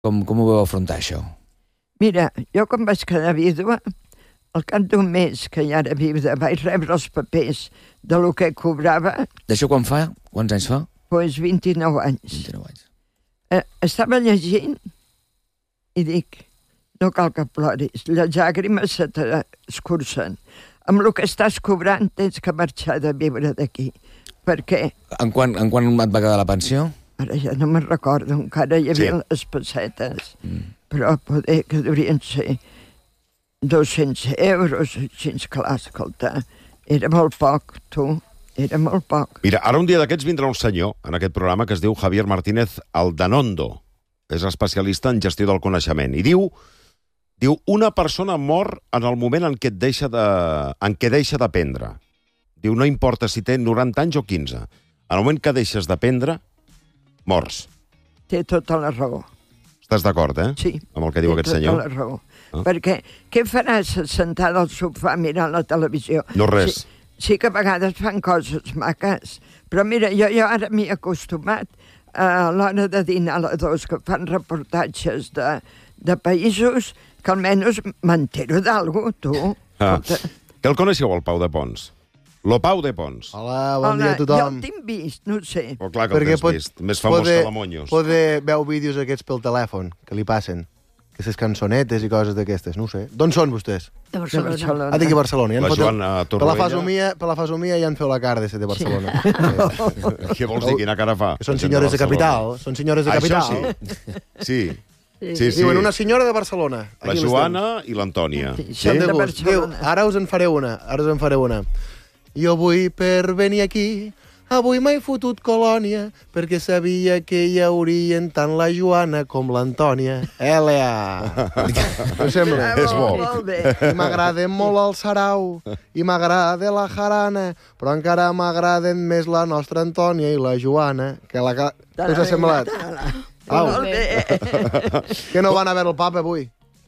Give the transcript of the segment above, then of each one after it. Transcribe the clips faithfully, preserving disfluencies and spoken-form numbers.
Com, com ho vau afrontar, això? Mira, jo quan vaig quedar vídua, al cap d'un mes que ja era vídua, vaig rebre els papers de lo que cobrava. D'això quan fa? Quants anys fa? Doncs vint-i-nou anys. vint-i-nou anys. Eh, estava llegint i dic, no cal que ploris, les llàgrimes se t'escurcen. Amb el que estàs cobrant tens que marxar de viure d'aquí. Per què? En quan, en quan et va quedar la pensió? Ara ja no me'n recordo, encara hi havia sí. les pessetes, mm. però poder que deurien ser dos-cents euros, així, clar, escolta, era molt poc, tu, era molt poc. Mira, ara un dia d'aquests vindrà un senyor en aquest programa que es diu Javier Martínez Aldanondo, és especialista en gestió del coneixement, i diu, diu una persona mor en el moment en què, et deixa de, en què deixa d'aprendre. Diu, no importa si té noranta anys o quinze, en el moment que deixes d'aprendre, morts. Té tota la raó. Estàs d'acord, eh? Sí. Amb el que diu aquest senyor? Té tota la raó. Ah? Perquè què faràs sentada al sofà mirant la televisió? No res. Sí, sí que a vegades fan coses maques, però mira, jo, jo ara m'hi he acostumat a l'hora de dinar a les dos, que fan reportatges de, de països que almenys m'entero d'algú, tu. Ah. Que el coneixeu, el Pau de Pons? Lo Pau de Pons. Hola, bon Hola, dia a tothom. jo el tinc vist, no ho sé. Oh, clar que el tens vist. Més famós que la Monyos. Poder veu vídeos aquests pel telèfon, que li passen. Aquestes cançonetes i coses d'aquestes, no ho sé. D'on són vostès? De Barcelona. De Barcelona. Ah, d'aquí a Barcelona. Ja la foten... Joana per la Torroella. fasomia, per la fasomia ja en feu la cara de ser de Barcelona. Sí. Què vols dir? Quina cara fa? Que són senyores de, de capital. Són senyores de capital. Això sí. Sí. Sí, sí. Diuen una senyora de Barcelona. La Joana i l'Antònia. Sí, sí? De Barcelona. Diu, ara us en faré una, ara us en faré una. Jo vull per venir aquí, avui m'he fotut colònia, perquè sabia que hi haurien tant la Joana com l'Antònia. L A Què sembla? És bo. Molt bé. I m'agrada molt el sarau, i m'agrada la jarana, però encara m'agraden més la nostra Antònia i la Joana, que la... Què us ha semblat? Au. Molt bé. Que no van a veure el papa avui?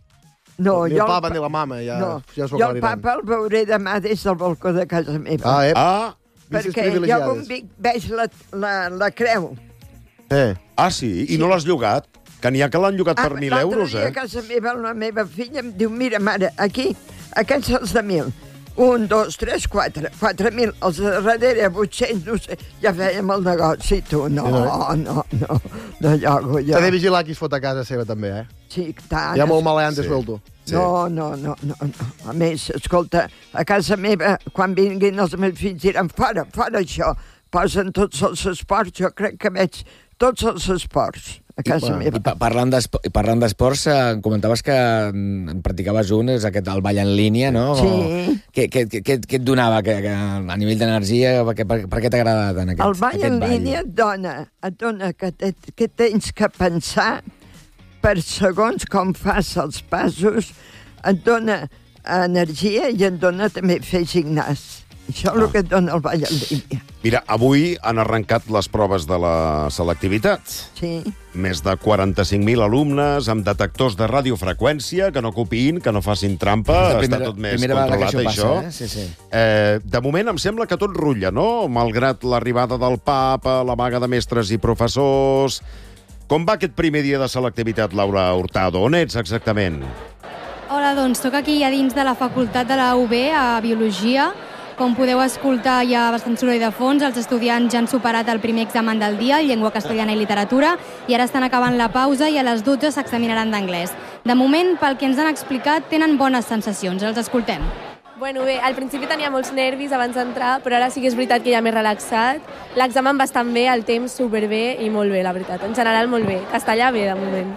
No, ni jo el papa ni la mama, ja, no, ja s'ho jo el aclariran. papa el veuré demà des del balcó de casa meva. Ah, eh? Ah, perquè jo com dic, veig la, la, la creu. Eh. ah, sí? I no l'has llogat? Que n'hi ha que l'han llogat per mil euros, L'altre dia eh? a casa meva la meva filla em diu, mira, mare, aquí, aquests els de mil. Un, dos, tres, quatre. Quatre mil. Els de darrere, vuit-cents, no sé. Ja fèiem el negoci, tu. No, no, no, no. No llogo jo. T'ha de vigilar qui es fot a casa seva, també, eh? Sí, tant. Hi ha molt maleant, Sí. suelto. Sí. No, no, no, no, no. A més, escolta, a casa meva, quan vinguin els meus fills, diran, fora, fora això. Posen tots els esports, jo crec que veig tots els esports a casa I, meva. I pa- parlant d'espo- parlant d'esports, eh, comentaves que en practicaves un, és aquest, el ball en línia, no? Sí. O, què, què, què, què et donava que, que, a nivell d'energia? Per, què- per, per què t'agrada tant aquest, El ball aquest en ball? línia et dona, et dona que, te, que tens que pensar per segons com fas els passos, et dona energia i et dona també fer gimnàs. Això és el que et dona el ball en línia. Mira, avui han arrencat les proves de la selectivitat. Sí. Més de quaranta-cinc mil alumnes amb detectors de radiofreqüència que no copiïn, que no facin trampa. És la primera- Està tot més primera vegada que controlat, això això. passa, eh? Sí, sí. Eh, de moment em sembla que tot rutlla, no? Malgrat l'arribada del papa, la vaga de mestres i professors... Com va aquest primer dia de selectivitat, Laura Hurtado? On ets exactament? Hola, doncs soc aquí a dins de la facultat de la U B, a Biologia. Com podeu escoltar, hi ha bastant soroll de fons. Els estudiants ja han superat el primer examen del dia, llengua castellana i literatura, i ara estan acabant la pausa i a les dotze s'examinaran d'anglès. De moment, pel que ens han explicat, tenen bones sensacions. Els escoltem. Bueno, bé, al principi tenia molts nervis abans d'entrar, però ara sí que és veritat que ja m'he relaxat. L'examen bastant bé, el temps superbé i molt bé, la veritat. En general, molt bé. Castellà bé, de moment.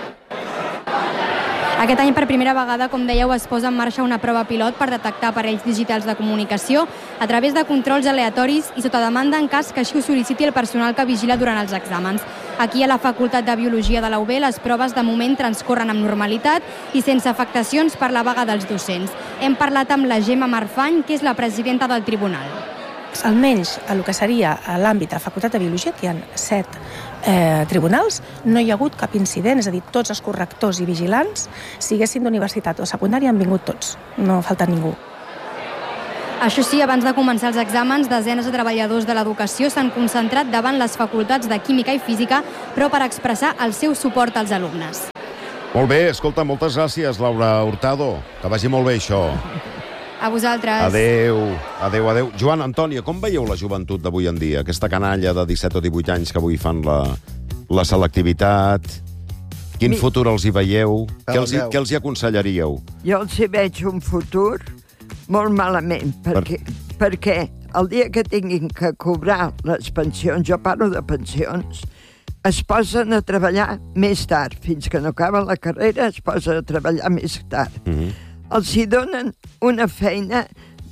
Aquest any, per primera vegada, com dèieu, es posa en marxa una prova pilot per detectar aparells digitals de comunicació a través de controls aleatoris i sota demanda en cas que així ho sol·liciti el personal que vigila durant els exàmens. Aquí, a la Facultat de Biologia de la U B, les proves de moment transcorren amb normalitat i sense afectacions per la vaga dels docents. Hem parlat amb la Gemma Marfany, que és la presidenta del tribunal. Almenys a el que seria a l'àmbit de la Facultat de Biologia, que hi ha set eh, tribunals, no hi ha hagut cap incident, és a dir, tots els correctors i vigilants, siguessin d'universitat o secundària, han vingut tots, no ha faltat ningú. Això sí, abans de començar els exàmens, desenes de treballadors de l'educació s'han concentrat davant les facultats de Química i Física, però per expressar el seu suport als alumnes. Molt bé, escolta, moltes gràcies, Laura Hurtado. Que vagi molt bé, això. A vosaltres. Adéu, adéu, adéu. Joan, Antònia, com veieu la joventut d'avui en dia? Aquesta canalla de disset o divuit anys que avui fan la, la selectivitat. Quin Mi... futur els hi veieu? Què els, hi, què els hi aconsellaríeu? Jo els hi veig un futur molt malament, perquè, per... perquè el dia que tinguin que cobrar les pensions, jo parlo de pensions, es posen a treballar més tard. Fins que no acaba la carrera es posen a treballar més tard. Mm-hmm. Els hi donen una feina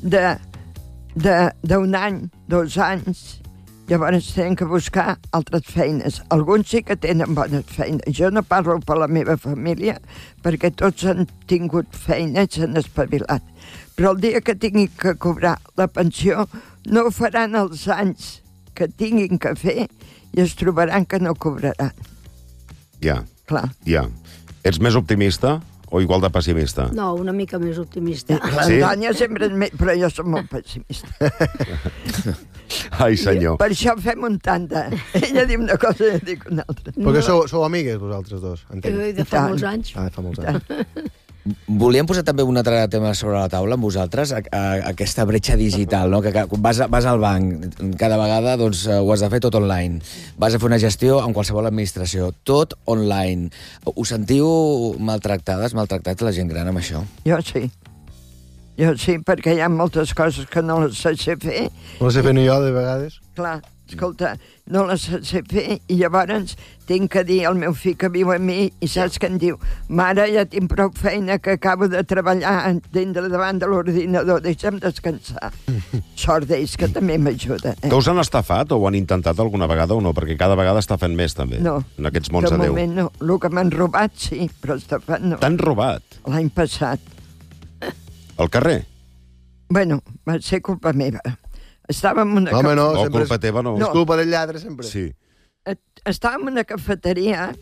d'un any, dos anys, llavors tenen que buscar altres feines. Alguns sí que tenen bones feines. Jo no parlo per la meva família, perquè tots han tingut feina i s'han espavilat. Però el dia que tinguin que cobrar la pensió, no ho faran els anys que tinguin que fer i es trobaran que no cobraran. Ja, clar. Ja. Ets més optimista o igual de pessimista? No, una mica més optimista. L'Antònia sí? sempre és més, però jo soc molt pessimista. Ai, senyor. I per això fem un tanda. Ella diu una cosa i jo dic una altra. Perquè no. sou, sou amigues, vosaltres dos, entenc. De fa molts anys. Ah, de fa molts anys. Volíem posar també un altre tema sobre la taula amb vosaltres, a, a, aquesta bretxa digital, no? Que, que vas, a, vas al banc, cada vegada doncs, ho has de fer tot online. Vas a fer una gestió en qualsevol administració, tot online. Us sentiu maltractades, maltractats la gent gran amb això? Jo sí. Jo sí, perquè hi ha moltes coses que no les sé fer. No les sé fer ni jo, de vegades. Clar, escolta, no les sé fer i llavors tinc que dir al meu fill que viu amb mi i saps què em diu? Mare, ja tinc prou feina que acabo de treballar dintre davant de l'ordinador, deixa'm descansar. Sort d'ells, que també m'ajuda. Eh? Que us han estafat o ho han intentat alguna vegada o no? Perquè cada vegada està fent més, també, no, en aquests mons de Déu. De moment no. El que m'han robat, sí, però estafat no. T'han robat? L'any passat. Al carrer? Bueno, va ser culpa meva. Estàvem en una... Home, no, no sempre culpa teva no. És culpa del lladre, sempre. Sí. Estàvem en una cafeteria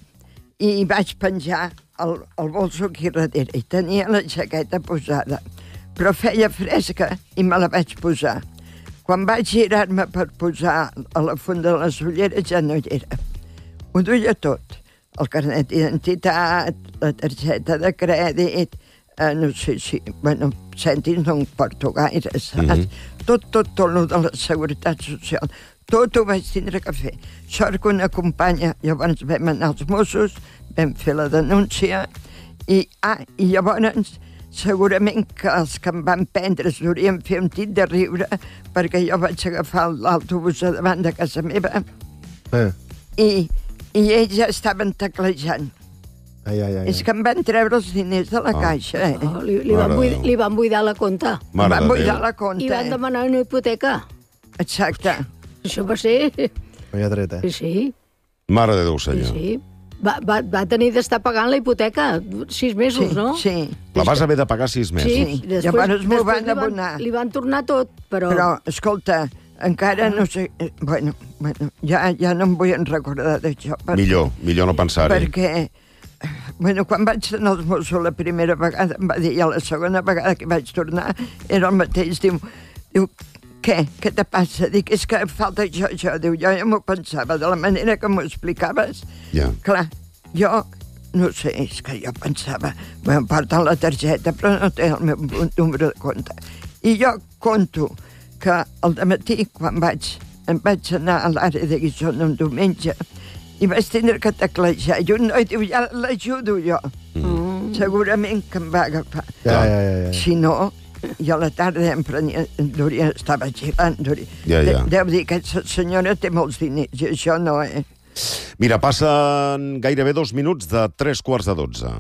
i vaig penjar el, el bolso aquí darrere i tenia la jaqueta posada, però feia fresca i me la vaig posar. Quan vaig girar-me per posar a la funda de les ulleres ja no hi era. Ho duia tot. El carnet d'identitat, la targeta de crèdit, eh, no sé si... Bueno, cèntims no en porto gaire, saps? Mm-hmm. Tot, tot, tot, tot de la Seguretat Social. Tot ho vaig tindre que fer. Sort que una companya, llavors vam anar als Mossos, vam fer la denúncia, i, ah, i llavors segurament que els que em van prendre es durien fer un tit de riure, perquè jo vaig agafar l'autobús a davant de casa meva, eh. i, i ells ja estaven teclejant. Ai, ai, ai, És que em van treure els diners de la oh. caixa, eh? Oh, li, li, van buidar, li van buidar la compta. Em van buidar la compta, I van demanar una hipoteca. Exacte. Això va ser... Vaya treta. Sí, sí. Mare de Déu, senyor. Sí, sí. Va, va, va tenir d'estar pagant la hipoteca sis mesos, sí, no? Sí. La vas haver de pagar sis mesos? Sí, després, llavors m'ho van abonar. Li van tornar tot, però... Però, escolta, encara no sé... Bueno, bueno ja, ja no em vull recordar d'això. Millor, millor no pensar-hi. Perquè, bueno, quan vaig anar als Mossos la primera vegada, em va dir, i a la segona vegada que vaig tornar, era el mateix, diu, diu, què? Què te passa? Dic, és que falta això, això. Diu, jo ja m'ho pensava, de la manera que m'ho explicaves. Ja. Clar, jo, no sé, és que jo pensava, em porten la targeta, però no té el meu número de compte. I jo conto que al dematí, quan vaig, em vaig anar a l'àrea de Guissona un diumenge, i vaig tindre que teclejar. I un noi diu, ja l'ajudo jo. Mm. Segurament que em va agafar. Ja, ja, ja, ja. Si no... I a la tarda em prenia, duria, estava girant, duria. Ja, ja. De, deu dir que aquesta senyora té molts diners, i això no, eh? Mira, passen gairebé dos minuts de tres quarts de dotze.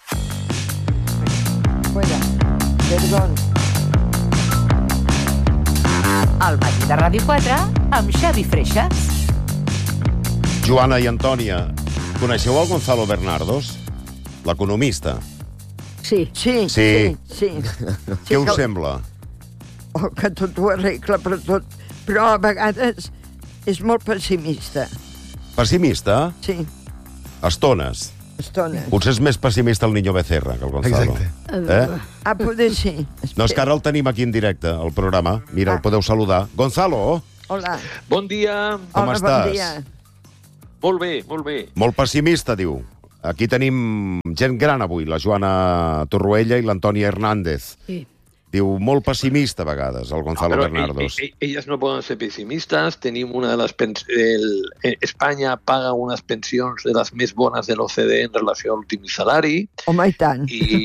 Bueno, perdón. El matí de Ràdio quatre amb Xavi Freixas. Joana i Antònia, coneixeu el Gonzalo Bernardos? L'economista. Sí. Sí, Sí. sí, sí. Què us que, sembla? oh, que tot ho arregla, però tot... Però a vegades és molt pessimista. Pessimista? Sí, Estones. estona. Potser és més pessimista el Niño Becerra que el Gonzalo. Exacte. Eh? Ah, poder sí. No, és que ara el tenim aquí en directe, el programa. Mira, el podeu saludar. Gonzalo, Hola. Bon dia. com Hola, estàs? Bon dia. Molt bé, molt bé. Molt pessimista, diu. Aquí tenim gent gran avui, la Joana Torroella i l'Antònia Hernández. Sí. Diu, molt pessimista a vegades, el Gonzalo Pero Bernardos. e- e- ellas no poden ser pessimistes. Tenim una de les... Pens el, eh, Espanya paga unes pensions de les més bones de l'O C D E en relació a l'últim salari Home, i tant. i,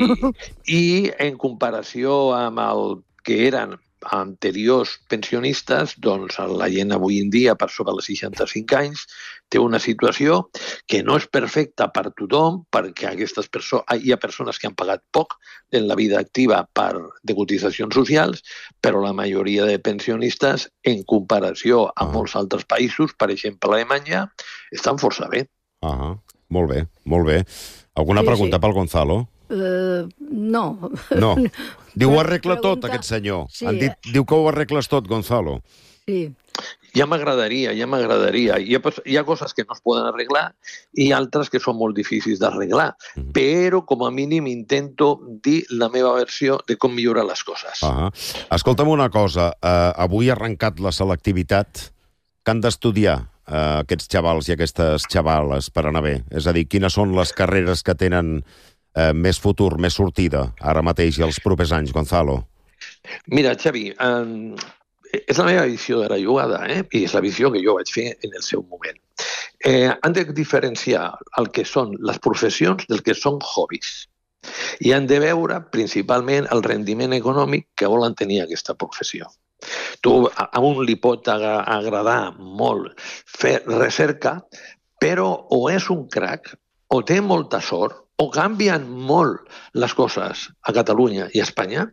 i en comparació amb el que eren anteriors pensionistes, doncs la gent avui en dia, per sobre els seixanta-cinc anys, té una situació que no és perfecta per tothom, perquè aquestes perso hi ha persones que han pagat poc en la vida activa per de cotitzacions socials, però la majoria de pensionistes, en comparació amb molts altres països, per exemple Alemanya, estan força bé. Ah, molt bé, molt bé. Alguna Sí, pregunta sí. pel Gonzalo? Uh, no. No. Diu, ho arregla tot, Pregunta- aquest senyor. Sí, Han dit, eh? diu que ho arregles tot, Gonzalo. Sí. Ja m'agradaria, ja m'agradaria. Hi, ha, hi ha coses que no es poden arreglar i altres que són molt difícils d'arreglar, Mhm. però com a mínim intento dir la meva versió de com millorar les coses. Ah, escolta'm una cosa, uh, avui ha arrencat la selectivitat que han d'estudiar uh, aquests xavals i aquestes xavales per anar bé. És a dir, quines són les carreres que tenen uh, més futur, més sortida, ara mateix i els propers anys, Gonzalo? Mira, Xavi, eh, és la meva visió de la jugada, eh? I és la visió que jo vaig fer en el seu moment. Eh, han de diferenciar el que són les professions del que són hobbies. I han de veure principalment el rendiment econòmic que volen tenir aquesta professió. Tu, a, a un li pot agra agradar molt fer recerca, però o és un crac, o té molta sort, o canvien molt les coses a Catalunya i a Espanya,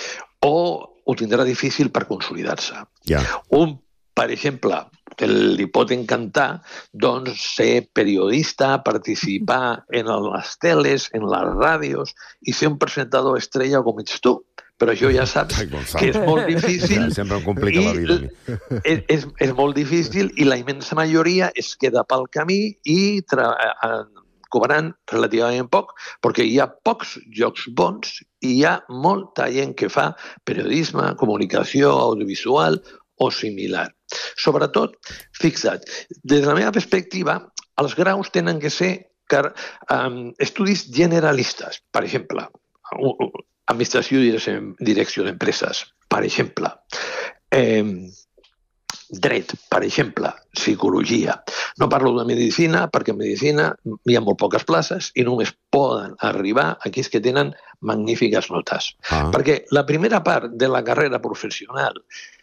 o ho tindrà difícil per consolidar-se. Ja. Un, per exemple, que li pot encantar doncs, ser periodista, participar en les teles, en les ràdios i ser un presentador estrella com ets tu. Però això ja saps Ai, Gonzalo. que és molt difícil. Ja, sempre em complica la vida a mi. És, és, és molt difícil i la immensa majoria es queda pel camí i tra cobrant relativament poc, perquè hi ha pocs llocs bons i hi ha molta gent que fa periodisme, comunicació audiovisual o similar. Sobretot, fixa't, des de la meva perspectiva, els graus tenen que ser um, estudis generalistes. Per exemple, administració i direcció d'empreses, per exemple. Eh, dret, per exemple, psicologia. No parlo de medicina perquè en medicina hi ha molt poques places i només poden arribar aquells que tenen magnífiques notes. Ah. Perquè la primera part de la carrera professional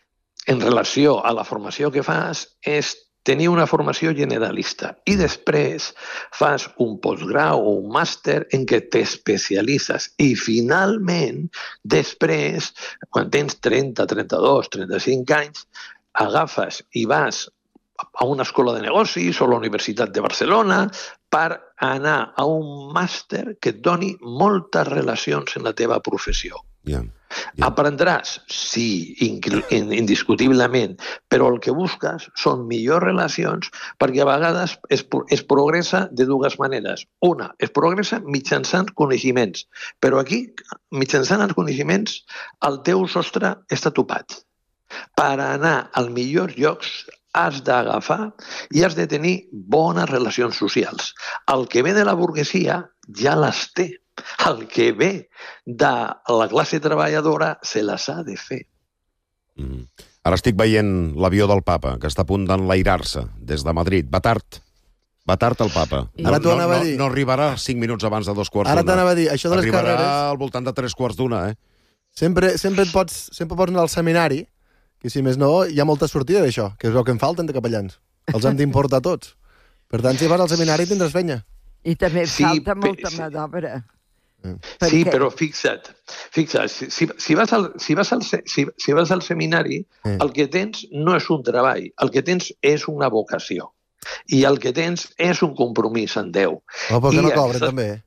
en relació a la formació que fas és tenir una formació generalista i després fas un postgrau o un màster en què t'especialitzes i finalment després, quan tens trenta, trenta-dos, trenta-cinc anys, agafes i vas a una escola de negocis o a la Universitat de Barcelona per anar a un màster que et doni moltes relacions en la teva professió. Ja. Ja. Aprendràs, sí, indiscutiblement, però el que busques són millors relacions perquè a vegades es, es progressa de dues maneres. Una, es progressa mitjançant coneixements, però aquí, mitjançant els coneixements, el teu sostre està topat. Per anar als millors llocs has d'agafar i has de tenir bones relacions socials. El que ve de la burguesia ja les té. El que ve de la classe treballadora se les ha de fer. Mm. Ara estic veient l'avió del papa, que està a punt d'enlairar-se des de Madrid. Va tard. Va tard el papa. No, Ara t'ho no, anava no, a dir. no arribarà cinc minuts abans de dos quarts Ara d'una. t'anava a dir, això de les Arribarà carreres... al voltant de tres quarts d'una, eh? Sempre, sempre, et pots, sempre pots anar al seminari, que si més no, hi ha molta sortida d'això, que és el que en falten de capellans. Els hem d'importar tots. Per tant, si vas al seminari tindràs feina. I també Sí, falta pe- molta mà d'obra. Per Sí, què? però fixa't, fixa't si, si, si, vas al, si, vas al, se- si, si vas al seminari, Sí. el que tens no és un treball, el que tens és una vocació. I el que tens és un compromís amb Déu. Oh, però que I no cobren, aquestes- també.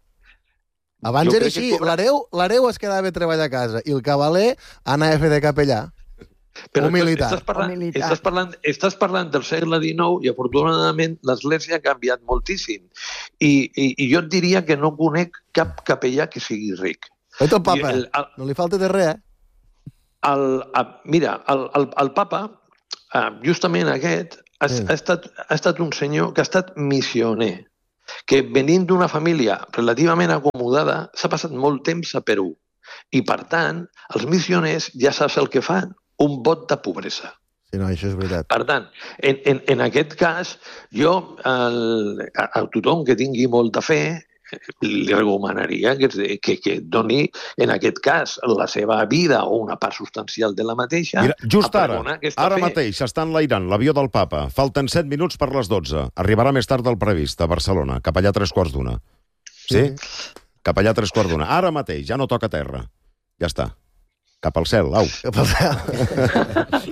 Abans Jo era crec que així, cobra- l'hereu l'hereu es quedava a treballar a casa i el cavaler anava a fer de capellà. Però Humilitat. Estàs parlant, Humilitat. estàs, parlant, estàs parlant del segle dinou i, afortunadament, l'Església ha canviat moltíssim. I, i, I jo et diria que no conec cap capellà que sigui ric. Vet el papa, el, el, no li falta de res, eh? el, el, mira, el, el, el papa, justament aquest, ha, Sí. ha, estat, ha estat un senyor que ha estat missioner, que venint d'una família relativament acomodada s'ha passat molt temps a Perú. I, per tant, els missioners ja saps el que fan, un vot de pobresa. Sí, no, això és veritat. Per tant, en, en, en aquest cas, jo el, a, a tothom que tingui molta fe li recomanaria que, que, que doni, en aquest cas, la seva vida o una part substancial de la mateixa. Mira, just a ara, pregonar aquesta ara fe. mateix s'està enlairant l'avió del papa. Falten set minuts per les dotze. Arribarà més tard del previst a Barcelona, cap allà a tres quarts d'una. Sí? Cap allà a tres quarts d'una. Ara mateix, ja no toca terra. Ja està. Cap al cel, au. Cap al cel.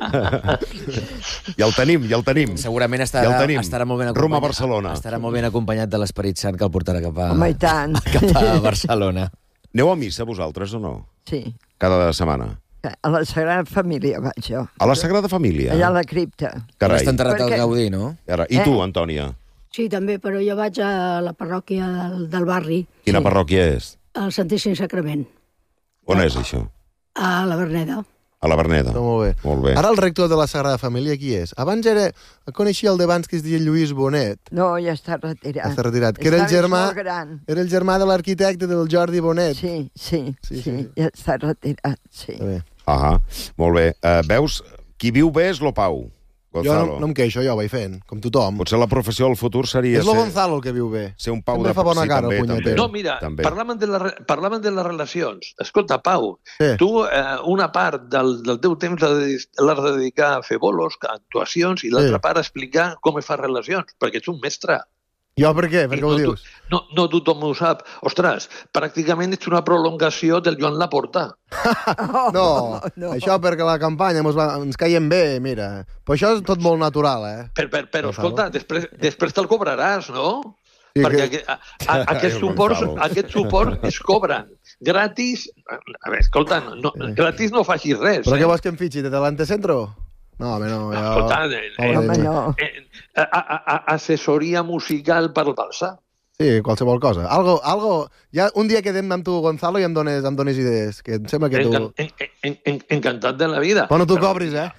Ja el tenim, ja el tenim. Segurament estarà, Ja el tenim. estarà molt ben Rumb a acompanyat. Barcelona. Estarà molt ben acompanyat de l'Esperit Sant que el portarà cap a, Home, i tant. cap a Barcelona. Aneu a missa vosaltres o no? Sí. Cada setmana. A la Sagrada Família vaig jo. A la Sagrada Família? Allà a la cripta. Carai. Està enterrat Perquè- al Gaudí, no? Ara, I Eh? tu, Antònia? Sí, també, però jo vaig a la parròquia del, del barri, Quina parròquia és? al Santíssim Sacrament, On és això? a la Verneda. A la Verneda. No, molt bé. Molt bé. Ara el rector de la Sagrada Família qui és? Abans era... Coneixia el d'abans que es deia Lluís Bonet. No, ja està retirat. Està retirat. Que era el Està germà... molt gran. Era el germà de l'arquitecte del Jordi Bonet. Sí, sí, Sí, sí, sí, sí, sí. ja està retirat, sí. Està bé. Ah, molt bé. Uh, veus, qui viu bé és lo Pau, Jo Gonzalo. no, no em queixo, jo ho vaig fent, com tothom. Potser la professió del futur seria És lo ser, Gonzalo el que viu bé. ser un Pau Sempre de... fa bona sí, cara, també, el punyetero. també, No, mira, també. parlaven de, la, parlaven de les relacions. Escolta, Pau, Sí. tu eh, una part del, del teu temps l'has de- l'has de dedicar a fer bolos, a actuacions, i l'altra Sí. part a explicar com es fa relacions, perquè ets un mestre. Jo per què? Per I què ho no, dius? tu- no, no tothom ho sap. Ostres, pràcticament ets una prolongació del Joan Laporta. Oh, No, això perquè la campanya ens, va, ens caiem bé, mira. Però això és tot molt natural, eh? Per, per, però, Gonzalo. escolta, després, després te'l cobraràs, no? Sí, Perquè que- que... a, a, aquest, Ai, suport, Gonzalo. aquest suport es cobren. Gratis... A veure, escolta, no, no, gratis no facis res. Però eh? què vols que em fitxi, de Delante Centro? No, home, no. Jo... Escolta, eh, Pobre home, de mi. no. Eh, a, a, a, assessoria musical per al Barça. Sí, qualsevol cosa. Algo, algo... Ja un dia quedem amb tu, Gonzalo, i em dones, em dones idees, que em sembla que tu... Encan, en, en, en, encantat de la vida. Però no tu Però- cobris, eh?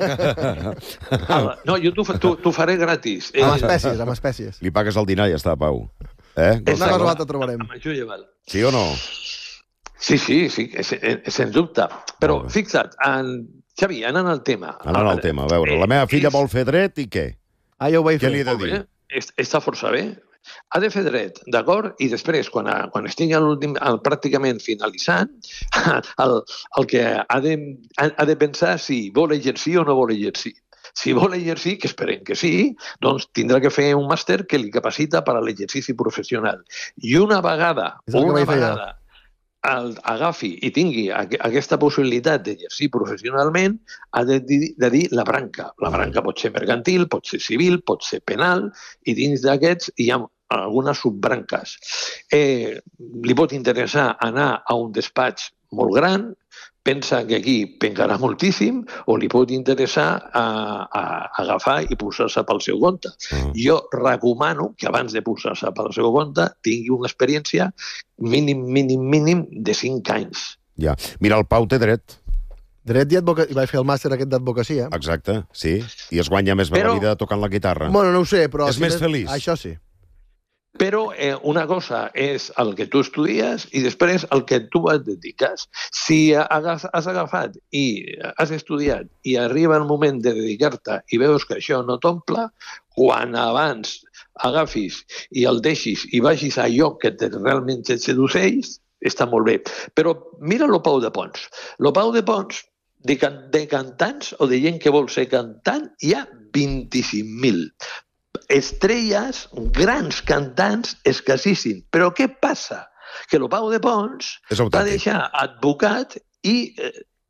Ah, no, jo t'ho t'ho- t'ho faré gratis. Amb espècies, amb espècies. Li pagues el dinar i ja està, Pau. Eh? Una Gonzalo? cosa o altra trobarem. Amb això llevat. Sí o no? Sí, sí, sí, és, és, sens dubte. Però Molt bé. fixa't, en, Xavi, anant al tema. Anant al tema, a veure. La meva filla És- vol fer dret i què? Ah, jo ho vaig Què fer. li he de Molt dir? bé, est- està força bé. Ha de fer dret, d'acord? I després, quan, a, quan estigui a l'últim, al- pràcticament finalitzant, el, el que ha de, ha, ha de pensar si vol exercir o no vol exercir. Si vol exercir, que esperem que sí, doncs tindrà que fer un màster que li capacita per a l'exercici professional. I una vegada, És el que una vaig fer jo. vegada el, agafi i tingui aqu aquesta possibilitat d'exercir professionalment, ha de dir, de dir la branca. La branca pot ser mercantil, pot ser civil, pot ser penal, i dins d'aquests hi ha algunes subbranques. Eh, li pot interessar anar a un despatx molt gran, pensa que aquí pencarà moltíssim, o li pot interessar a, a, a agafar i posar-se pel seu compte. Ah. Jo recomano que abans de posar-se pel seu compte tingui una experiència mínim, mínim, mínim de cinc anys. Ja. Mira, el Pau té dret. Dret i advocacia. Vaig fer el màster aquest d'advocacia. Exacte, sí. I es guanya més bé Però- la vida tocant la guitarra. Bueno, no ho sé, però... És si més feliç. Això sí. Però eh, una cosa és el que tu estudies i després el que tu et dediques. Si has, has agafat i has estudiat i arriba el moment de dedicar-te i veus que això no t'omple, quan abans agafis i el deixis i vagis a allò que te, realment et seduceix, està molt bé. Però mira lo Pau de Pons. Lo Pau de Pons, de, can, de cantants o de gent que vol ser cantant, hi ha vint-i-cinc mil. Estrelles, grans cantants, escassíssim. Però què passa? Que el Pau de Pons És va autèntic. deixar advocat i eh,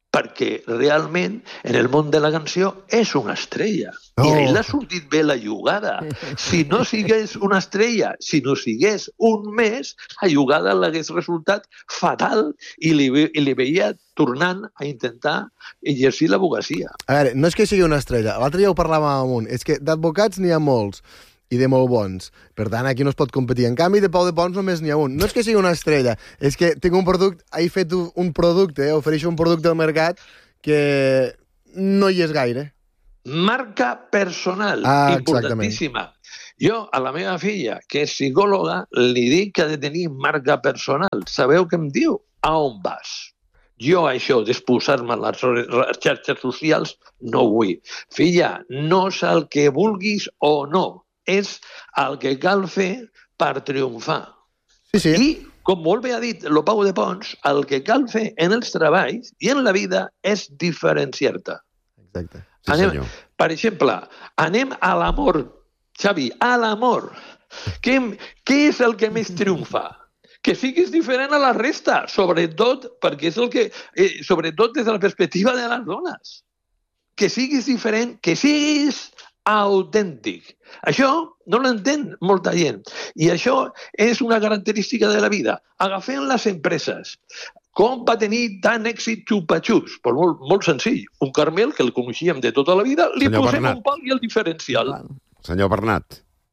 perquè realment en el món de la canció és una estrella. Oh. I a ell l'ha sortit bé la jugada. Si no sigués una estrella, si no sigués un mes, la jugada l'hagués resultat fatal i li, i li veia tornant a intentar exercir l'advocacia. A veure, no és que sigui una estrella. L'altre dia ho parlàvem amunt. És que d'advocats n'hi ha molts i de molt bons. Per tant, aquí no es pot competir. En canvi, de Pau de Pons només n'hi ha un. No és que sigui una estrella, és que tinc un producte, he fet un producte, eh, ofereixo un producte al mercat que no hi és gaire. Marca personal, ah, importantíssima. Jo, a la meva filla, que és psicòloga, li dic que ha de tenir marca personal. Sabeu què em diu? A on vas? Jo això d'exposar-me a les xarxes socials no vull. Filla, no és el que vulguis o no. És el que cal fer per triomfar. Sí, sí. I, com molt bé ha dit el Pau de Pons, el que cal fer en els treballs i en la vida és diferenciar-te. Exacte. Sí, anem, senyor. per exemple, anem a l'amor, Xavi, a l'amor. Què, què és el que més triomfa? Que siguis diferent a la resta, sobretot perquè és el que, eh, sobretot des de la perspectiva de les dones. Que siguis diferent, que siguis autèntic. Això no l'entén molta gent. I això és una característica de la vida. Agafem les empreses. Com va tenir tant èxit Xupa-Xups? Pues molt, molt senzill. Un Carmel, que el coneixíem de tota la vida, li senyor posem Bernat. un pal i el diferencial. Senyor Bernat.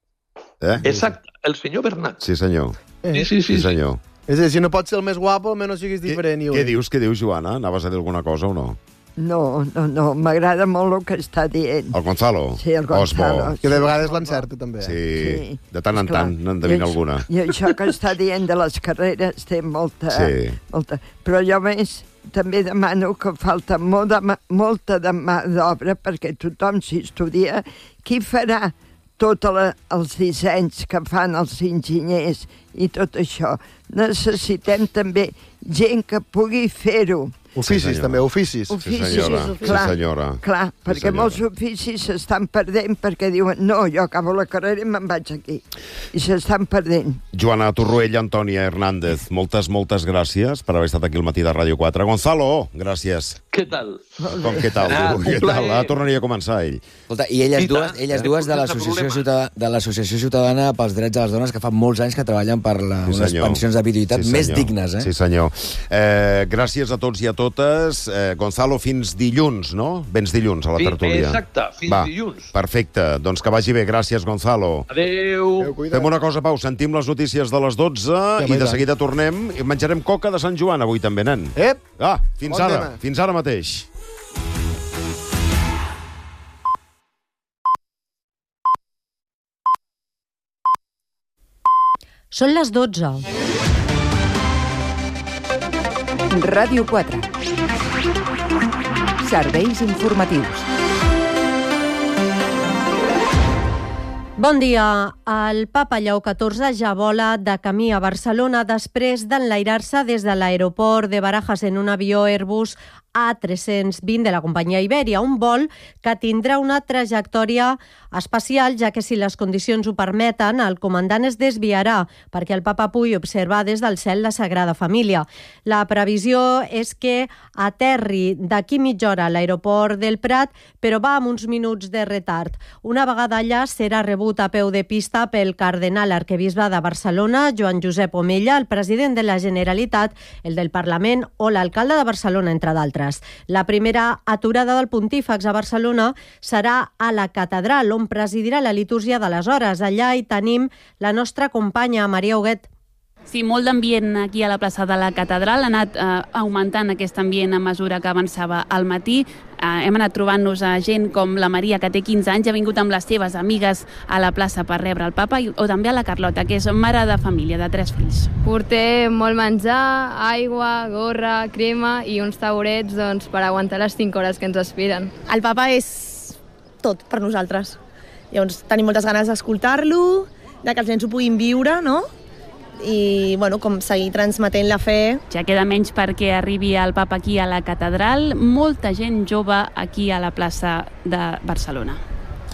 Eh? Exacte, el senyor Bernat. Sí, senyor. Sí, sí, sí. Sí, senyor. És a dir, si no pots ser el més guapo, almenys siguis diferent. Què, què dius, què dius, Joana? Anaves a dir alguna cosa o no? No, no, no, m'agrada molt el que està dient. El Gonzalo? Sí, el Gonzalo. Osbo. Que de vegades l'encerta, també. Sí, Sí, de tant en esclar. tant n'endevina I- alguna. I això que està dient de les carreres té molta... Sí. molta... Però jo més també demano que falta molt de, mà- molta de mà d'obra perquè tothom s'hi estudia. Qui farà tots els dissenys que fan els enginyers i tot això? Necessitem també gent que pugui fer-ho. Oficis, Sí, també, oficis. Oficis, Sí, senyora. Sí, clar, senyora. clar, Sí, perquè senyora. molts oficis s'estan perdent perquè diuen no, jo acabo la carrera i me'n vaig aquí. I s'estan perdent. Joana Torroell, Antònia Hernández, moltes, moltes gràcies per haver estat aquí al matí de Ràdio quatre. Gonzalo, gràcies. Què tal? Com, què tal? Ah, tu? un Què tal? plaer. Ah, tornaria a començar, ell. Escolta, i elles I dues, tant, elles eh? dues de Sense l'Associació problema. Ciutadana, de l'Associació Ciutadana pels Drets de les Dones, que fa molts anys que treballen per la, Sí, unes senyor. pensions de viduïtat Sí, més senyor. dignes, eh? Sí, senyor. Eh, gràcies a tots i a totes. Eh, Gonzalo, fins dilluns, no? Vens dilluns a la Sí, tertúlia. exacte, fins Va, dilluns. Perfecte. Doncs que vagi bé. Gràcies, Gonzalo. Adéu. Fem una cosa, Pau. Sentim les notícies de les dotze i i de tant. seguida tornem i menjarem coca de Sant Joan avui també, nen. Ep! Ah, fins Bon ara. tema. Fins ara mateix. Són les dotze. Ràdio quatre. Serveis informatius. Bon dia. El Papa Lleó catorze ja vola de camí a Barcelona després d'enlairar-se des de l'aeroport de Barajas en un avió Airbus A tres-cents vint de la companyia Iberia, un vol que tindrà una trajectòria especial, ja que si les condicions ho permeten, el comandant es desviarà perquè el Papa pugui observar des del cel la Sagrada Família. La previsió és que aterri d'aquí mitja hora a l'aeroport del Prat, però va amb uns minuts de retard. Una vegada allà serà rebut a peu de pista pel cardenal arquebisbe de Barcelona, Joan Josep Omella, el president de la Generalitat, el del Parlament o l'alcalde de Barcelona, entre d'altres. La primera aturada del pontífex a Barcelona serà a la catedral, on presidirà la litúrgia de les hores. Allà hi tenim la nostra companya, Maria Huguet. Sí, molt d'ambient aquí a la plaça de la catedral. Ha anat eh, augmentant aquest ambient a mesura que avançava al matí. Eh, hem anat trobant-nos a gent com la Maria, que té quinze anys, ha vingut amb les seves amigues a la plaça per rebre el papa, i, o també a la Carlota, que és mare de família, de tres fills. Portem molt menjar, aigua, gorra, crema i uns taurets doncs, per aguantar les cinc hores que ens esperen. El papa és tot per nosaltres. Llavors tenim moltes ganes d'escoltar-lo, de que els nens ho puguin viure, no? I bueno, com seguir transmetent la fe. Ja queda menys perquè arribi el papa aquí a la catedral. Molta gent jove aquí a la plaça de Barcelona.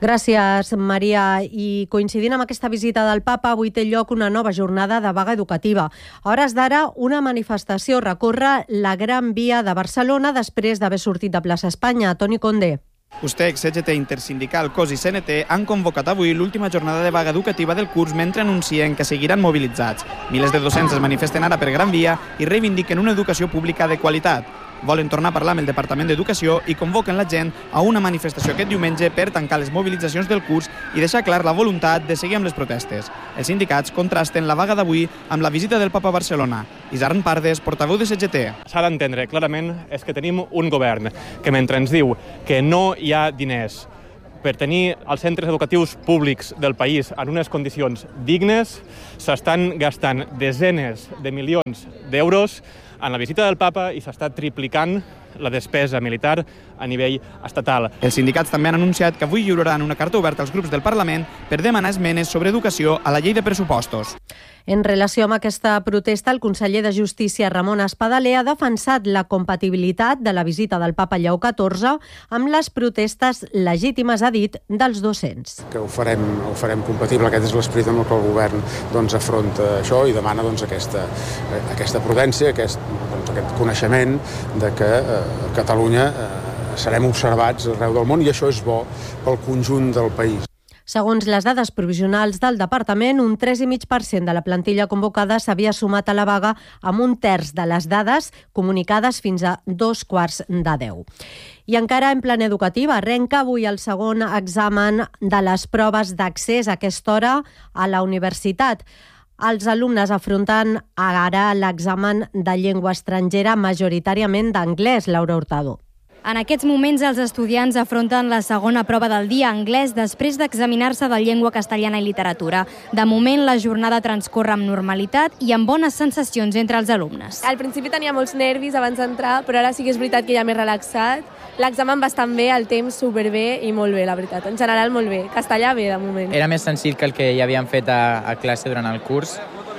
Gràcies, Maria. I coincidint amb aquesta visita del papa, avui té lloc una nova jornada de vaga educativa. A hores d'ara, una manifestació recorre la Gran Via de Barcelona després d'haver sortit de Plaça Espanya. Toni Conde. USTEC, C G T Intersindical, C O S i C N T han convocat avui l'última jornada de vaga educativa del curs mentre anuncien que seguiran mobilitzats. Milers de docents es manifesten ara per Gran Via i reivindiquen una educació pública de qualitat. Volen tornar a parlar amb el Departament d'Educació i convoquen la gent a una manifestació aquest diumenge per tancar les mobilitzacions del curs i deixar clar la voluntat de seguir amb les protestes. Els sindicats contrasten la vaga d'avui amb la visita del papa a Barcelona. Isarn Pardes, portaveu de C G T. S'ha d'entendre clarament és que tenim un govern que mentre ens diu que no hi ha diners per tenir els centres educatius públics del país en unes condicions dignes, s'estan gastant desenes de milions d'euros en la visita del papa i s'està triplicant la despesa militar a nivell estatal. Els sindicats també han anunciat que avui lliuraran una carta oberta als grups del Parlament per demanar esmenes sobre educació a la llei de pressupostos. En relació amb aquesta protesta, el conseller de Justícia, Ramon Espadaler, ha defensat la compatibilitat de la visita del papa Lleó catorze amb les protestes legítimes, ha dit, dels docents. Que ho farem, ho farem compatible, aquest és l'esperit amb el que el govern doncs, afronta això i demana doncs, aquesta, aquesta prudència, aquest, doncs, aquest coneixement de que eh, a Catalunya eh, serem observats arreu del món i això és bo pel conjunt del país. Segons les dades provisionals del departament, un tres coma cinc per cent de la plantilla convocada s'havia sumat a la vaga amb un terç de les dades comunicades fins a dos quarts de deu. I encara en plan educatiu, arrenca avui el segon examen de les proves d'accés a aquesta hora a la universitat. Els alumnes afronten ara l'examen de llengua estrangera, majoritàriament d'anglès, Laura Hurtado. En aquests moments, els estudiants afronten la segona prova del dia anglès després d'examinar-se de llengua castellana i literatura. De moment, la jornada transcorre amb normalitat i amb bones sensacions entre els alumnes. Al principi tenia molts nervis abans d'entrar, però ara sí que és veritat que ja m'he relaxat. L'examen bastant bé, el temps superbé i molt bé, la veritat. En general, molt bé. Castellà bé, de moment. Era més senzill que el que ja havíem fet a, a classe durant el curs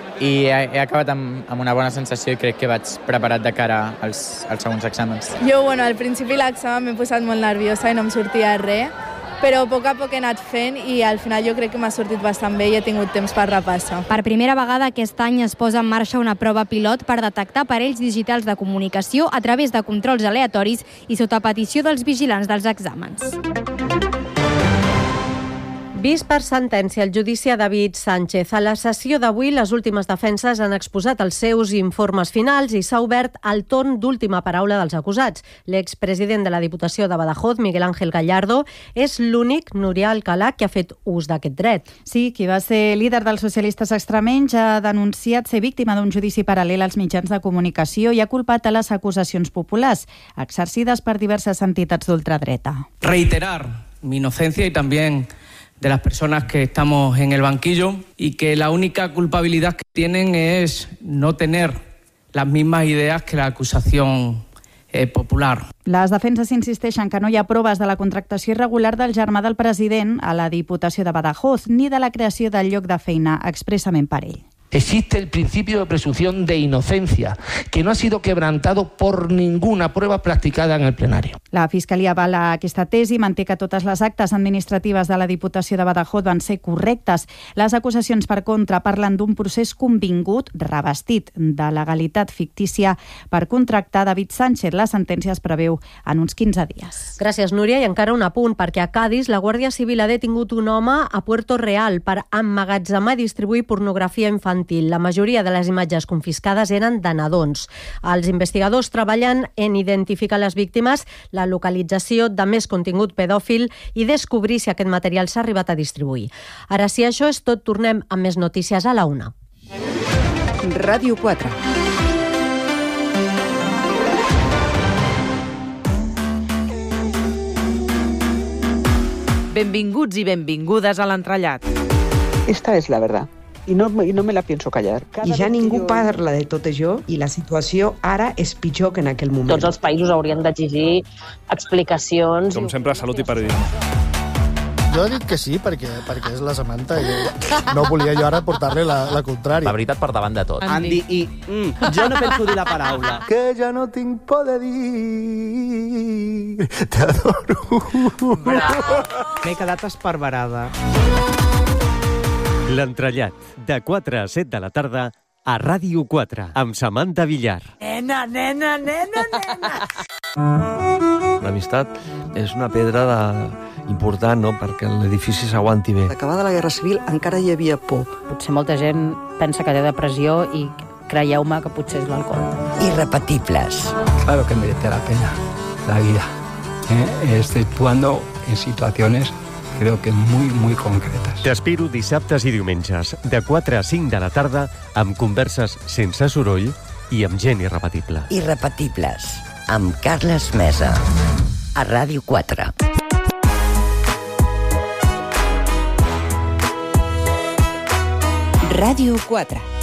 i he, he acabat amb, amb una bona sensació i crec que vaig preparat de cara als, als segons exàmens. Jo, bueno, al principi l'examen m'he posat molt nerviosa i no em sortia res, però a poc a poc he anat fent i al final jo crec que m'ha sortit bastant bé i he tingut temps per repassar. Per primera vegada aquest any es posa en marxa una prova pilot per detectar aparells digitals de comunicació a través de controls aleatoris i sota petició dels vigilants dels exàmens. Vist per sentència el judici a David Sánchez. A la sessió d'avui, les últimes defenses han exposat els seus informes finals i s'ha obert el torn d'última paraula dels acusats. L'expresident de la Diputació de Badajoz, Miguel Ángel Gallardo, és l'únic, Núria Alcalá, que ha fet ús d'aquest dret. Sí, qui va ser líder dels socialistes extremenys ha denunciat ser víctima d'un judici paral·lel als mitjans de comunicació i ha culpat a les acusacions populars, exercides per diverses entitats d'ultradreta. Reiterar mi inocencia y también de las personas que estamos en el banquillo y que la única culpabilidad que tienen es no tener las mismas ideas que la acusación eh, popular. Les defenses insisteixen que no hi ha proves de la contractació irregular del germà del president a la Diputació de Badajoz ni de la creació del lloc de feina expressament per ell. Existe el principio de presunción de inocencia, que no ha sido quebrantado por ninguna prueba practicada en el plenario. La Fiscalia avala aquesta tesi i manté que totes les actes administratives de la Diputació de Badajoz van ser correctes. Les acusacions per contra parlen d'un procés convingut, revestit de legalitat fictícia per contractar David Sánchez. La sentència es preveu en uns quinze dies. Gràcies, Núria. I encara un apunt, perquè a Cádiz la Guàrdia Civil ha detingut un home a Puerto Real per emmagatzemar i distribuir pornografia infantil. La majoria de les imatges confiscades eren de nadons. Els investigadors treballen en identificar les víctimes, la localització de més contingut pedòfil i descobrir si aquest material s'ha arribat a distribuir. Ara, si això és tot, tornem amb més notícies a la una. Ràdio quatre. Benvinguts i benvingudes a l'entrellat. Esta es la verdad. I no, i no me la pienso callar. I ja ningú jo... parla de tot això i la situació ara és pitjor que en aquell moment. Tots els països haurien d'exigir explicacions. Com sempre, salut i periodisme. Jo he dit que sí, perquè, perquè és la Samantha i no volia jo ara portar-li la, la contrària. La veritat per davant de tot. Andy, i mm, jo no penso dir la paraula. Que ja no tinc por de dir, t'adoro. M'he quedat esparverada. L'entrellat, de quatre a set de la tarda, a Ràdio quatre, amb Samantha Villar. Nena, nena, nena, nena. L'amistat és una pedra de... important, no?, perquè l'edifici s'aguanti bé. Acabada la Guerra Civil encara hi havia por. Potser molta gent pensa que té depressió i creieu-me que potser és l'alcohol. Irrepetibles. Claro que merece la pena la vida, ¿eh? Exceptuando en situaciones creo que muy, muy concretas. T'espero dissabtes i diumenges, de quatre a cinc de la tarda, amb converses sense soroll i amb gent irrepetible. Irrepetibles, amb Carles Mesa, a Ràdio quatre. Ràdio quatre.